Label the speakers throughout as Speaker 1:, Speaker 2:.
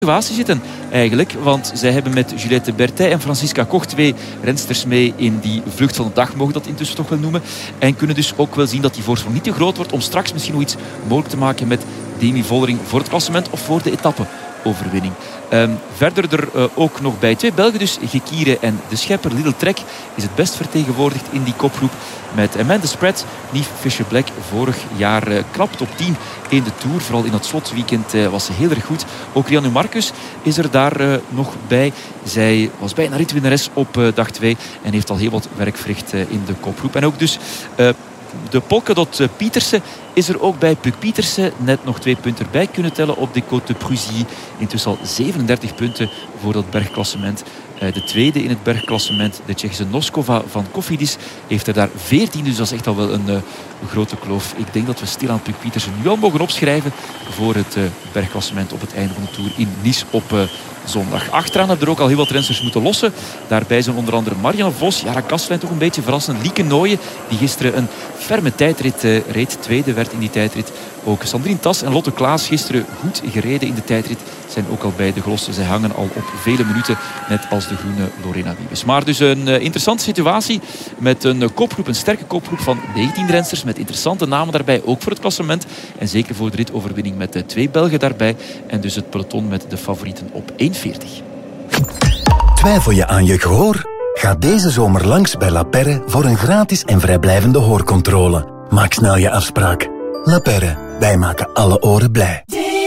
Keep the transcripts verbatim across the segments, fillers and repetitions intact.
Speaker 1: situatie zitten eigenlijk, want zij hebben met Juliette Berthet en Francisca Koch twee rensters mee in die vlucht van de dag, mogen dat intussen toch wel noemen, en kunnen dus ook wel zien dat die voorsprong niet te groot wordt om straks misschien nog iets mogelijk te maken met Demi Vollering voor het klassement of voor de etappe-overwinning. Um, verder er uh, ook nog bij twee Belgen, dus Gekire en De Schepper. Lidl Trek is het best vertegenwoordigd in die kopgroep met Amanda Spratt. Niamh Fisher-Black vorig jaar uh, knap top tien in de Tour. Vooral in het slotweekend uh, was ze heel erg goed. Ook Riejanne Marcus is er daar uh, nog bij. Zij was bijna ritwinnares op uh, dag twee en heeft al heel wat werk verricht uh, in de kopgroep. En ook dus uh, de Polkadot uh, Pietersen is er ook bij. Puk Pietersen net nog twee punten erbij kunnen tellen op de Côte de Prusy. Intussen al zevenendertig punten voor dat bergklassement. De tweede in het bergklassement, de Tsjechische Noskova van Cofidis, heeft er daar veertien. Dus dat is echt al wel een, uh, een grote kloof. Ik denk dat we stilaan Puk Pietersen nu al mogen opschrijven voor het uh, bergklassement op het einde van de Tour in Nice op uh, zondag. Achteraan hebben er ook al heel wat rensters moeten lossen. Daarbij zijn onder andere Marianne Vos, Jara Kastelein toch een beetje verrassend. Lieke Nooyen, die gisteren een ferme tijdrit uh, reed. Tweede werd in die tijdrit. Ook Sandrine Tas en Lotte Klaas gisteren goed gereden in de tijdrit. Zijn ook al bij de gelosten. Zij hangen al op vele minuten, net als de groene Lorena Wiebes. Maar dus een uh, interessante situatie met een uh, kopgroep, een sterke kopgroep van negentien rensters met interessante namen daarbij, ook voor het klassement. En zeker voor de ritoverwinning met uh, twee Belgen daarbij. En dus het peloton met de favorieten op één veertig.
Speaker 2: Twijfel je aan je gehoor? Ga deze zomer langs bij La Perre voor een gratis en vrijblijvende hoorcontrole. Maak snel je afspraak. La Perre, wij maken alle oren blij.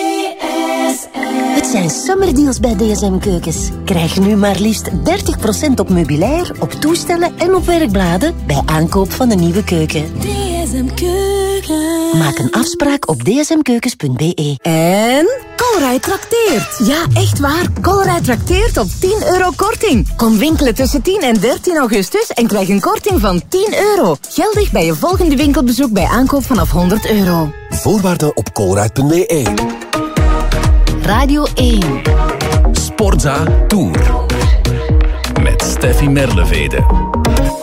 Speaker 3: Het zijn summerdeals bij D S M Keukens. Krijg nu maar liefst dertig procent op meubilair, op toestellen en op werkbladen bij aankoop van een nieuwe keuken. D S M Keukens. Maak een afspraak op d s m keukens punt b e.
Speaker 4: En Colruyt trakteert. Ja, echt waar. Colruyt trakteert op tien euro korting. Kom winkelen tussen tien en dertien augustus en krijg een korting van tien euro. Geldig bij je volgende winkelbezoek bij aankoop vanaf honderd euro.
Speaker 2: Voorwaarden op colruyt punt b e.
Speaker 3: Radio één.
Speaker 5: Sportza Tour. Met Steffi Merlevede.